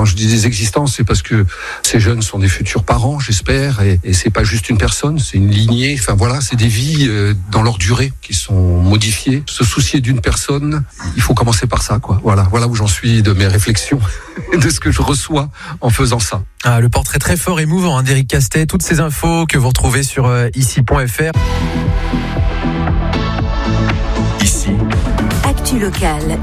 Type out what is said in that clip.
Quand je dis des existences, c'est parce que ces jeunes sont des futurs parents, j'espère, et c'est pas juste une personne, c'est une lignée. Enfin voilà, c'est des vies dans leur durée qui sont modifiées. Se soucier d'une personne, il faut commencer par ça, quoi. Voilà où j'en suis de mes réflexions, de ce que je reçois en faisant ça. Le portrait très fort, émouvant d'Éric Castet. Toutes ces infos que vous retrouvez sur ici.fr. Ici. Actu locale.